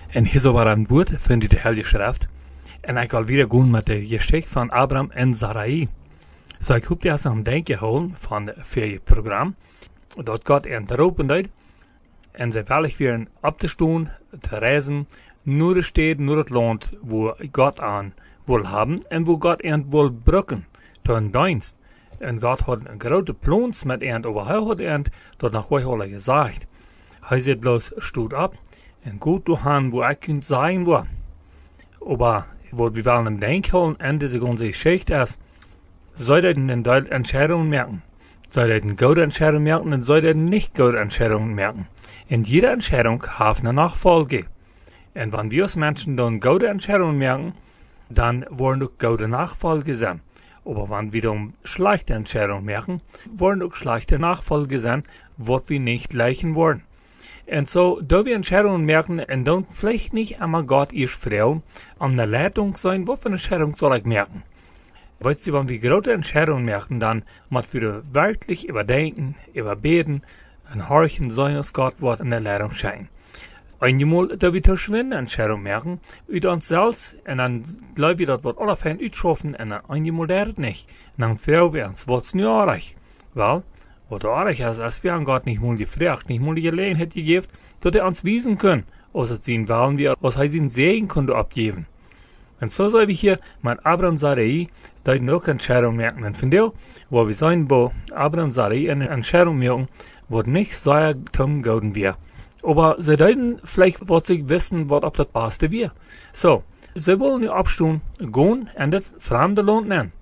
En hier zo waar een woord vind je de Heilige Schrift. En ik wil weer gaan met de geschichte van Abraham en Sarai. So ik hoop dat ze aan denken houden van voor je programma. Dat God en te roepen deed. En ze veilig weer op te staan, te reizen, naar de stad, naar het land, wo God aan wil hebben en wo God en wil brukken, tot een dienst. En God had een grote plan met en overhaupt en dat nog wel al gezegd. Hij zegt bloos, stoot op en goed doorgaan wo ik kunt zijn wo. Aber wat we wel hem denken houden en deze ganze Geschichte is, soll er den Entscheidungen merken. Soll er den gute Entscheidungen merken und soll er nicht gute Entscheidungen merken. Und jede Entscheidung hat eine Nachfolge. Und wenn wir als Menschen dann gute Entscheidungen merken, dann wollen auch gute Nachfolge sein. Aber wenn wir dann schlechte Entscheidungen merken, wollen auch schlechte Nachfolge sein, was wir nicht gleichen wollen. Und so, da wir Entscheidungen merken, und dann vielleicht nicht einmal Gott ihr Frau, an der Leitung sein, was für eine Entscheidung soll ich merken? Weißt du, wenn wir große Entscheidungen merken, dann müssen wir wirklich überdenken, überbeten und horchen sein, dass Gott was in der Leitung scheint. Einmal, da wir verschwinden Entscheidungen merken, über uns selbst, und dann glauben wir, dass wir alle fein utschaffen, und dann einmal das nicht. Und dann fragen wir uns, was ist nicht artig? Weil, was artig ist, als wir an Gott nicht mal gefragt, nicht mal die Gelegenheit gegeben, dass er uns wiesen können, außer sehen wollen wir, was er seinen Segen konnte abgeben. Und so soll wir hier mit Abraham Sarai dort noch Entscheidungen merken. Und von dir, wo wir sein, wo Abraham Sarai eine Entscheidung merken, wo nicht sehr dumm gauden wir. Aber sie deuten vielleicht, was sie wissen, was ob das Beste wir. So, sie wollen ja abstehen, gehen in das fremde Land nennen.